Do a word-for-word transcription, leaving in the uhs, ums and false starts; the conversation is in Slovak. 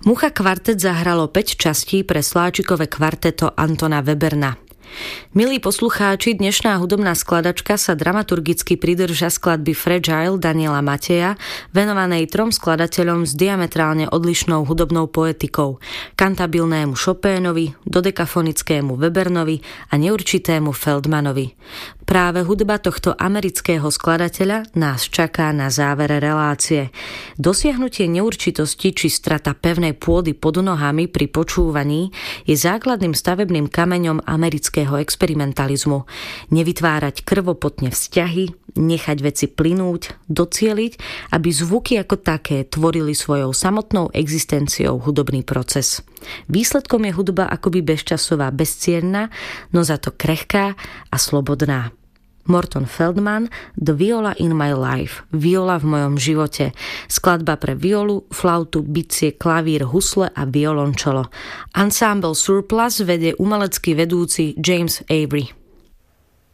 Mucha kvartet zahralo päť častí pre sláčikové kvarteto Antona Weberna. Milí poslucháči, dnešná hudobná skladačka sa dramaturgicky pridrža skladby Fragile Daniela Mateja, venovanej trom skladateľom s diametrálne odlišnou hudobnou poetikou: kantabilnému Chopinovi, dodekafonickému Webernovi a neurčitému Feldmanovi. Práve hudba tohto amerického skladateľa nás čaká na závere relácie. Dosiahnutie neurčitosti či strata pevnej pôdy pod nohami pri počúvaní je základným stavebným kameňom amerického experimentalizmu. Nevytvárať krvopotne vzťahy, nechať veci plynúť, docieliť, aby zvuky ako také tvorili svojou samotnou existenciou hudobný proces. Výsledkom je hudba akoby bezčasová, bezcienna, no za to krehká a slobodná. Morton Feldman, The Viola in My Life, Viola v mojom živote, skladba pre violu, flautu, bicie, klavír, husle a violončelo. Ensemble Surplus vedie umelecký vedúci James Avery.